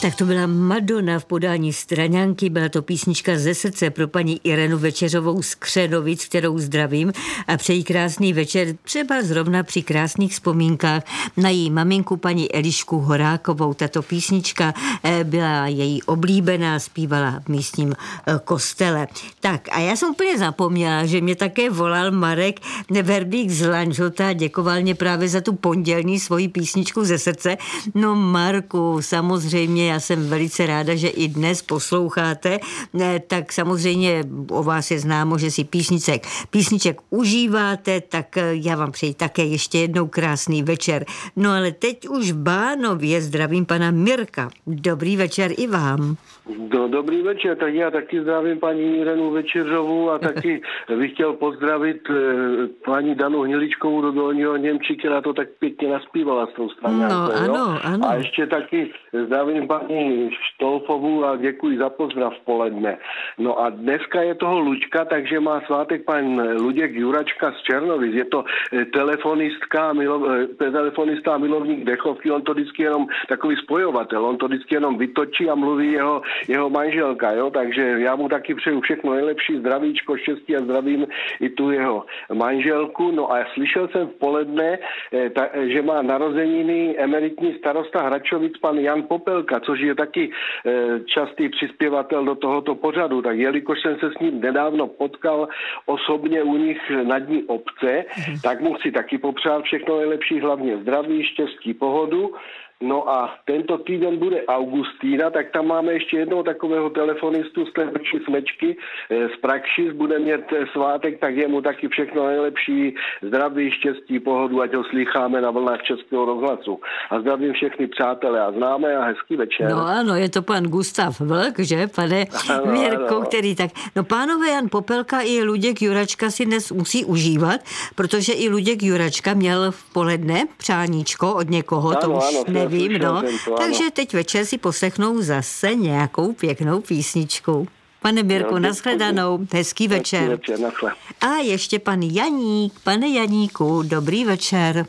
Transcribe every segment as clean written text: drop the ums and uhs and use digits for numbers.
Tak to byla Madonna v podání Straňanky, byla to písnička ze srdce pro paní Irenu Večeřovou z Křenovic, kterou zdravím a přeji krásný večer, třeba zrovna při krásných vzpomínkách na její maminku paní Elišku Horákovou. Tato písnička byla její oblíbená, zpívala v místním kostele. Tak a já jsem úplně zapomněla, že mě také volal Marek Verbík z Lanžota, děkoval mě právě za tu pondělní svoji písničku ze srdce. No Marku, samozřejmě já jsem velice ráda, že i dnes posloucháte, tak samozřejmě o vás je známo, že si písniček užíváte, tak já vám přeji také ještě jednou krásný večer. No ale teď už v Bánově zdravím pana Mirka. Dobrý večer i vám. Dobrý večer, tak já taky zdravím paní Irenu Večeřovou a taky bych chtěl pozdravit paní Danu Hniličkovou do Dolního Němčí, která to tak pěkně naspívala s tou Straňankou. No, ano. A ještě taky zdravím paní Štolfovou a děkuji za pozdrav v poledne. No a dneska je toho Luďka, takže má svátek pan Luděk Juračka z Černovic. Je to telefonista a milovník dechovky, on to vždycky jenom takový spojovatel, on to vždycky jenom vytočí a mluví jeho manželka, jo, takže já mu taky přeju všechno nejlepší, zdravíčko, štěstí a zdravím i tu jeho manželku. No a slyšel jsem v poledne, že má narozeniny emeritní starosta Hračovic pan Jan Popelka, což je taky častý přispěvatel do tohoto pořadu, tak jelikož jsem se s ním nedávno potkal osobně u nich na dní obce, tak mu chci taky popřát všechno nejlepší, hlavně zdraví, štěstí, pohodu. No a tento týden bude Augustína, tak tam máme ještě jednou takového telefonistu z té Smečky, z Praxis, bude mít svátek, tak jemu taky všechno nejlepší, zdraví, štěstí, pohodu, ať ho slycháme na vlnách Českého rozhlasu. A zdravím všechny přátelé a známé a hezký večer. No ano, je to pan Gustav Vlk, že, pane Mirko, který tak... No pánové Jan Popelka i Luděk Juračka si dnes musí užívat, protože i Luděk Juračka měl v poledne přáníčko od někoho, to už nevím, no. Takže teď večer si poslechnou zase nějakou pěknou písničku. Pane Mirku, nashledanou, hezký večer. A ještě pan Janík, pane Janíku, dobrý večer.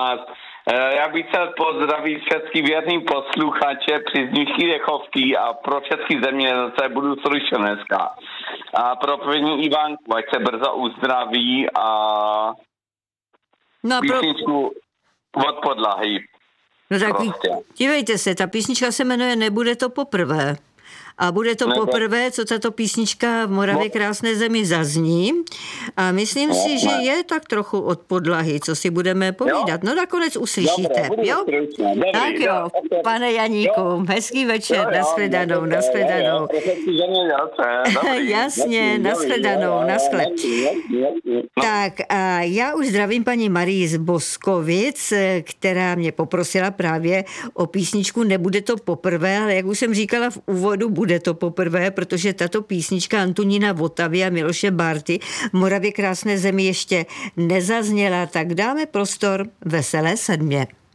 Já bych chtěl pozdravit všechny věrný posluchače při dnešní dechovky a pro všechny zemědělce budu slyšet dneska. A pro první Ivánku, ať se brzo uzdraví a písničku od podlahy. No tak dívejte se, ta písnička se jmenuje Nebude to poprvé. A bude to poprvé, co tato písnička v Moravě krásné zemi zazní. A myslím si, že je tak trochu od podlahy, co si budeme povídat. No nakonec uslyšíte, jo? Tak jo, pane Janíku, hezký večer, nashledanou. Jasně, nashledanou. Tak a já už zdravím paní Marii z Boskovic, která mě poprosila právě o písničku Nebude to poprvé, ale jak už jsem říkala v úvodu, bude to poprvé, protože tato písnička Antonína Votavy a Miloše Bárty v Moravě krásné zemi ještě nezazněla, tak dáme prostor Veselé sedmě.